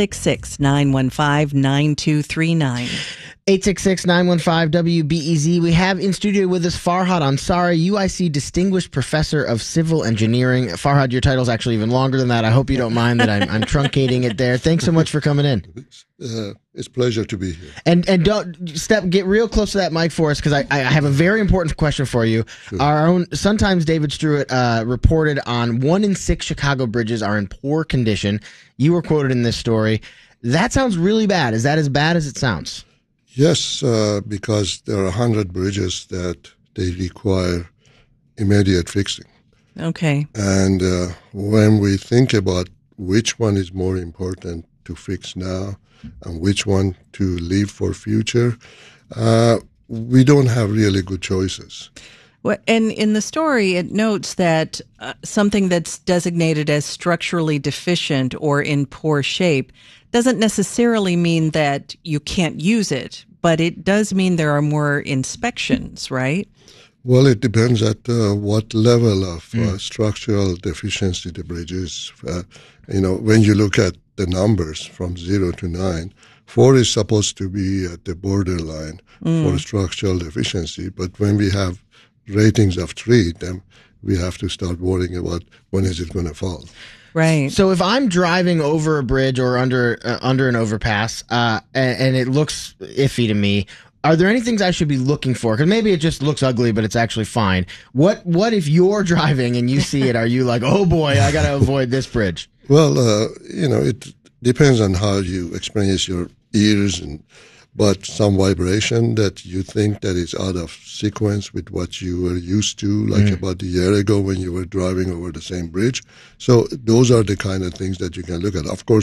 866-915-9239. 866-915-WBEZ. We have in studio with us Farhad Ansari, UIC Distinguished Professor of Civil Engineering. Farhad, your title's actually even longer than that. I hope you don't mind that I'm truncating it there. Thanks so much for coming in. It's a pleasure to be here. And get real close to that mic for us, because I have a very important question for you. Sure. Our own Sun-Times David Stewart reported on 1 in 6 Chicago bridges are in poor condition. You were quoted in this story. That sounds really bad. Is that as bad as it sounds? Yes, because there are 100 bridges that they require immediate fixing. Okay. And when we think about which one is more important to fix now and which one to leave for future, we don't have really good choices. Well, and in the story, it notes that something that's designated as structurally deficient or in poor shape doesn't necessarily mean that you can't use it, but it does mean there are more inspections, right? Well, it depends at what level of structural deficiency the bridge is. When you look at the numbers from 0 to 9, 4 is supposed to be at the borderline for structural deficiency, but when we have ratings of 3, then we have to start worrying about when is it going to fall. Right. So if I'm driving over a bridge or under an overpass, and it looks iffy to me, are there any things I should be looking for? Because maybe it just looks ugly, but it's actually fine. What if you're driving and you see it? Are you like, oh boy, I got to avoid this bridge? Well, it depends on how you experience your ears, but some vibration that you think that is out of sequence with what you were used to, like about a year ago when you were driving over the same bridge. So those are the kind of things that you can look at. Of course,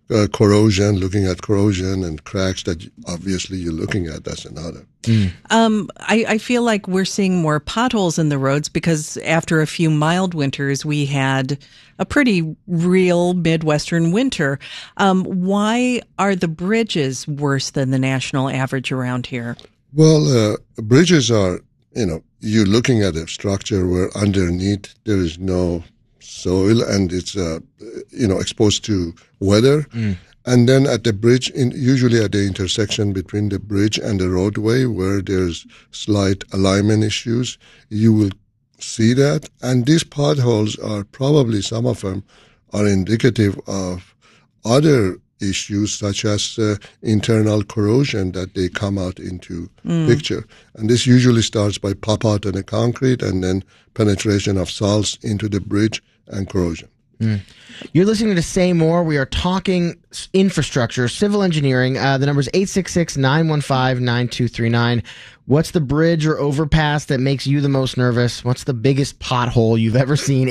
corrosion, looking at corrosion and cracks that obviously you're looking at. That's another. I feel like we're seeing more potholes in the roads because after a few mild winters, we had a pretty real Midwestern winter. Why are the bridges worse than the national average around here? Well, bridges are, you're looking at a structure where underneath there is no soil and it's, exposed to weather. And then at the bridge, usually at the intersection between the bridge and the roadway where there's slight alignment issues, you will see that. And these potholes are probably, some of them are indicative of other issues such as internal corrosion that they come out into picture. And this usually starts by pop out in the concrete and then penetration of salts into the bridge and corrosion. You're listening to Say More. We are talking infrastructure, civil engineering. The number is 866-915-9239. What's the bridge or overpass that makes you the most nervous? What's the biggest pothole you've ever seen?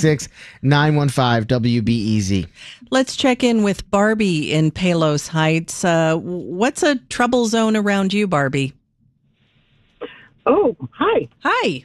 866-915-WBEZ. Let's check in with Barbie in Palos Heights. What's a trouble zone around you, Barbie? Oh, hi. Hi.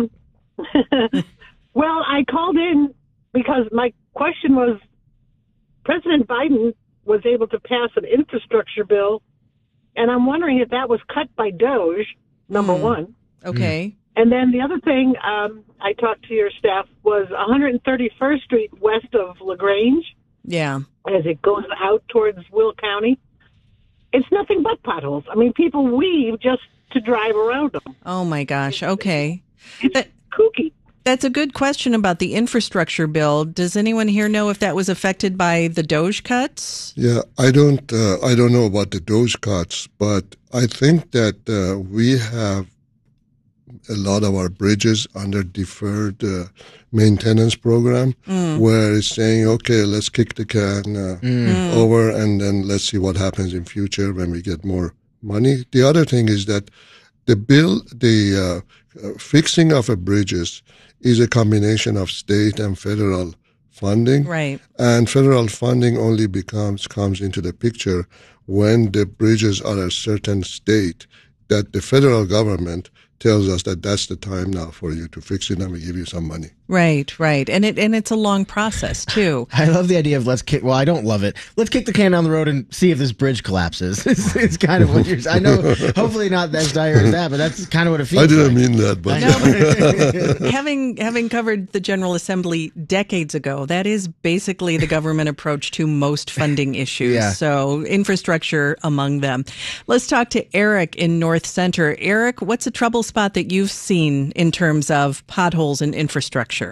Well, I called in because my question was, President Biden was able to pass an infrastructure bill, and I'm wondering if that was cut by DOGE, number one. Okay. And then the other thing I talked to your staff was 131st Street west of LaGrange. Yeah. As it goes out towards Will County. It's nothing but potholes. I mean, people weave just to drive around them. Oh, my gosh. Okay. It's kooky. That's a good question about the infrastructure bill. Does anyone here know if that was affected by the DOGE cuts? Yeah, I don't know about the DOGE cuts, but I think that we have a lot of our bridges under deferred maintenance program, where it's saying, okay, let's kick the can over, and then let's see what happens in future when we get more money. The other thing is that the fixing of bridges is a combination of state and federal funding. Right. And federal funding only comes into the picture when the bridges are a certain state that the federal government tells us that that's the time now for you to fix it and we give you some money. Right. And it's a long process too. I love the idea of I don't love it. Let's kick the can down the road and see if this bridge collapses. It's kind of what you're saying. I know, hopefully not as dire as that, but that's kind of what it feels like. I didn't like. mean that, but having covered the General Assembly decades ago, that is basically the government approach to most funding issues. Yeah. So infrastructure among them. Let's talk to Eric in North Center. Eric, what's a trouble spot that you've seen in terms of potholes and infrastructure?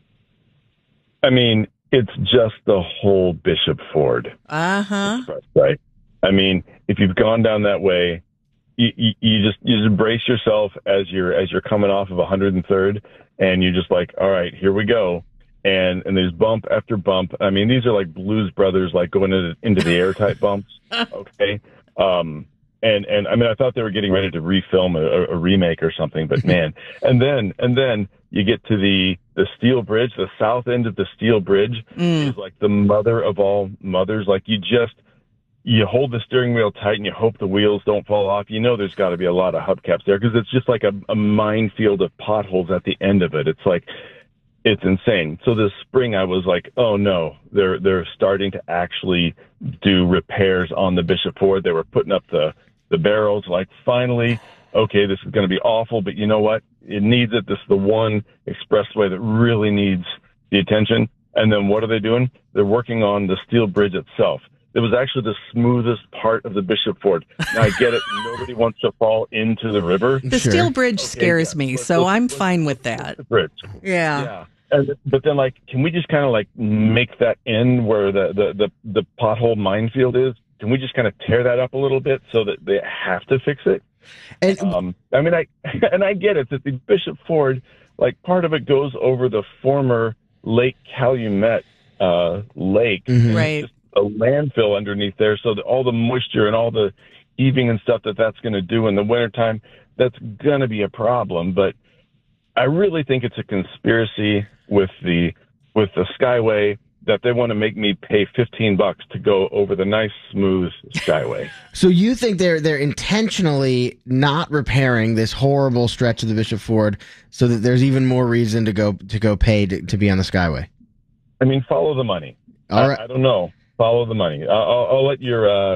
I mean, it's just the whole Bishop Ford. Right. I mean, if you've gone down that way, you just brace yourself as you're coming off of 103rd, and you're just like, all right, here we go. And there's bump after bump. I mean, these are like Blues Brothers, like going into the air type bumps. Okay. And I mean, I thought they were getting ready to refilm a remake or something, but man, and then you get to the steel bridge, the south end of the steel bridge is like the mother of all mothers. Like you hold the steering wheel tight and you hope the wheels don't fall off. You know, there's got to be a lot of hubcaps there because it's just like a minefield of potholes at the end of it. It's like, it's insane. So this spring I was like, oh no, they're starting to actually do repairs on the Bishop Ford. They were putting up the barrels, like finally, okay, this is going to be awful, but you know what? It needs it. This is the one expressway that really needs the attention. And then what are they doing? They're working on the steel bridge itself. It was actually the smoothest part of the Bishop Ford. Now I get it. Nobody wants to fall into the river. The steel bridge scares me, so I'm fine with that. The bridge. Yeah. But then, like, can we just kind of like make that end where the pothole minefield is? Can we just kind of tear that up a little bit so that they have to fix it? And I mean, I get it that the Bishop Ford, like, part of it goes over the former Lake Calumet lake, right? Just a landfill underneath there, so that all the moisture and all the heaving and stuff that's going to do in the wintertime, that's going to be a problem. But I really think it's a conspiracy with the Skyway that they want to make me pay $15 to go over the nice, smooth Skyway. So you think they're intentionally not repairing this horrible stretch of the Bishop Ford so that there's even more reason to go pay to be on the Skyway? I mean, follow the money. All right. I don't know. Follow the money. I'll let your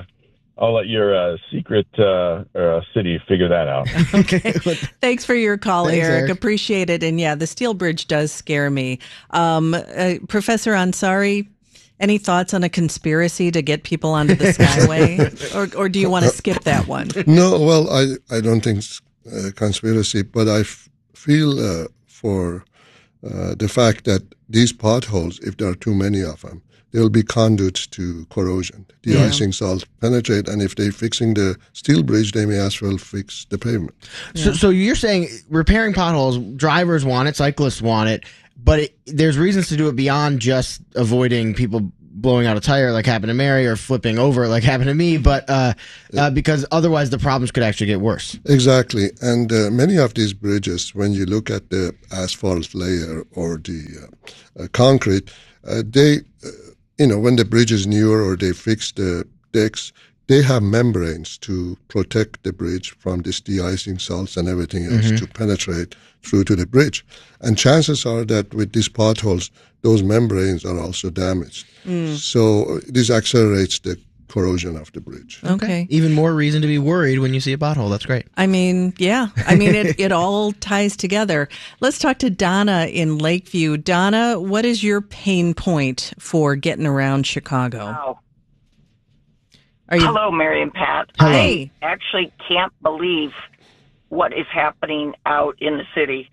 secret city figure that out. Okay. Thanks for your call, Thanks, Eric. Eric. Appreciate it. And yeah, the steel bridge does scare me. Professor Ansari, any thoughts on a conspiracy to get people onto the Skyway? or do you want to skip that one? No, well, I don't think it's a conspiracy, but I feel for the fact that these potholes, if there are too many of them, they'll be conduits to corrosion. De-icing salt penetrate, and if they're fixing the steel bridge, they may as well fix the pavement. So you're saying repairing potholes, drivers want it, cyclists want it, but there's reasons to do it beyond just avoiding people blowing out a tire like happened to Mary or flipping over like happened to me, but because otherwise the problems could actually get worse. Exactly. And many of these bridges, when you look at the asphalt layer or the concrete, they... when the bridge is newer or they fix the decks, they have membranes to protect the bridge from this de-icing salts and everything else to penetrate through to the bridge. And chances are that with these potholes, those membranes are also damaged. So this accelerates the corrosion of the bridge. Okay. Even more reason to be worried when you see a pothole. That's great. I mean, yeah. I mean, it all ties together. Let's talk to Donna in Lakeview. Donna, what is your pain point for getting around Chicago? Wow. Are you... Hello, Mary and Pat. Hello. I actually can't believe what is happening out in the city.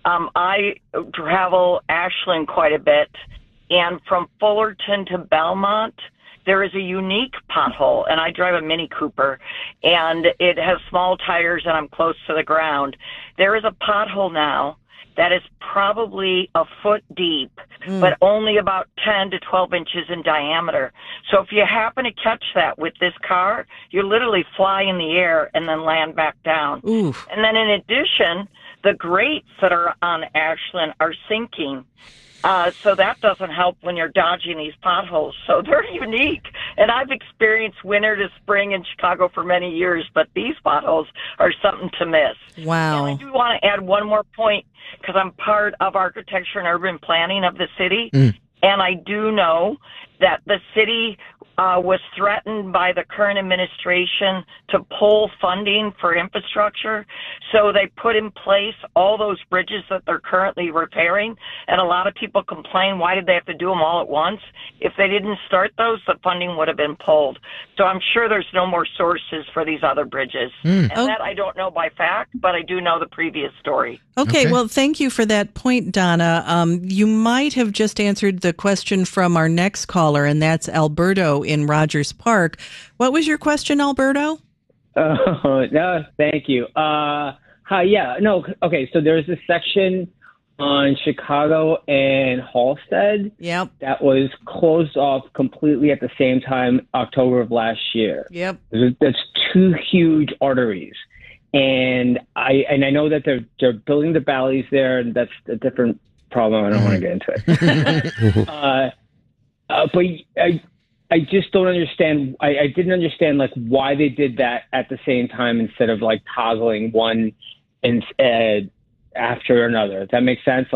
I travel Ashland quite a bit, and from Fullerton to Belmont, there is a unique pothole, and I drive a Mini Cooper, and it has small tires, and I'm close to the ground. There is a pothole now that is probably a foot deep, but only about 10 to 12 inches in diameter. So if you happen to catch that with this car, you literally fly in the air and then land back down. Oof. And then in addition, the grates that are on Ashland are sinking. So that doesn't help when you're dodging these potholes. So they're unique. And I've experienced winter to spring in Chicago for many years, but these potholes are something to miss. Wow. And I do want to add one more point, because I'm part of architecture and urban planning of the city. And I do know that the city was threatened by the current administration to pull funding for infrastructure. So they put in place all those bridges that they're currently repairing. And a lot of people complain, why did they have to do them all at once? If they didn't start those, the funding would have been pulled. So I'm sure there's no more sources for these other bridges. And that I don't know by fact, but I do know the previous story. Okay, well, thank you for that point, Donna. You might have just answered the question from our next caller, and that's Alberto in Rogers Park. What was your question, Alberto? No, thank you. Okay, so there's a section on Chicago and Halsted that was closed off completely at the same time, October of last year. That's two huge arteries. And I know that they're building the valleys there, and that's a different problem. I don't want to get into it. But I just don't understand. I didn't understand why they did that at the same time instead of toggling one and after another. Does that make sense?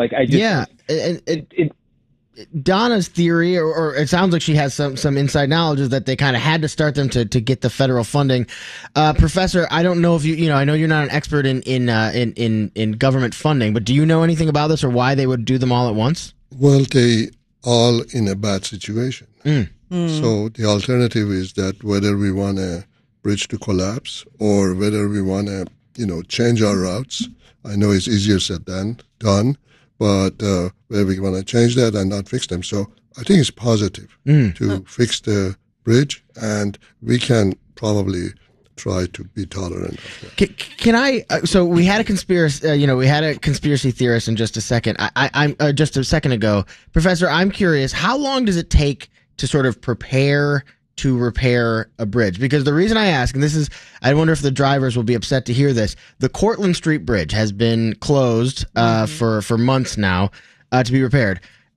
Donna's theory, or it sounds like she has some inside knowledge, is that they kind of had to start them to get the federal funding. Professor, I don't know if I know you're not an expert in government funding, but do you know anything about this or why they would do them all at once? Well, they all in a bad situation. So the alternative is that whether we want a bridge to collapse or whether we want to, change our routes. I know it's easier said than done. But where we want to change that and not fix them. So I think it's positive to fix the bridge, and we can probably try to be tolerant of that. Can I? So we had a conspiracy. We had a conspiracy theorist in just a second. I'm just a second ago, Professor. I'm curious. How long does it take to sort of prepare to repair a bridge? Because the reason I ask, and this is, I wonder if the drivers will be upset to hear this, the Cortlandt Street Bridge has been closed for months now to be repaired.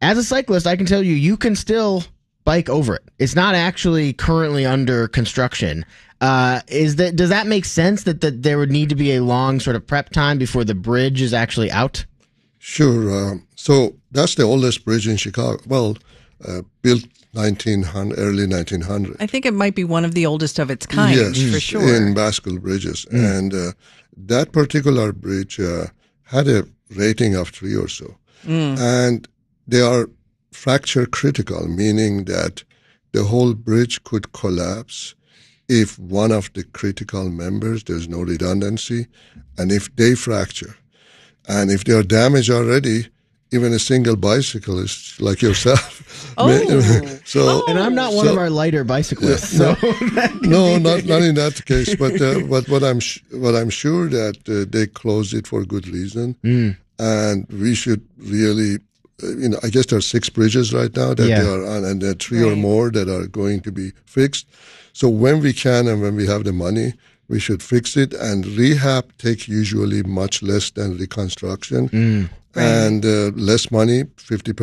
as a cyclist, I can tell you, you can still bike over it. It's not actually currently under construction. Does that make sense that there would need to be a long sort of prep time before the bridge is actually out? Sure. So that's the oldest bridge in Chicago. Well, built early 1900. I think it might be one of the oldest of its kind, for sure. In Bascule Bridges. And that particular bridge had a rating of 3 or so. And they are fracture critical, meaning that the whole bridge could collapse if one of the critical members, there's no redundancy, and if they fracture. And if they are damaged already, even a single bicyclist like yourself. And I'm not one of our lighter bicyclists. Not in that case. But what I'm sure that they closed it for good reason, and we should really. I guess there are 6 bridges right now that they are on, and there are 3 or more that are going to be fixed. So when we can and when we have the money, we should fix it. And rehab takes usually much less than reconstruction, and less money, 50%.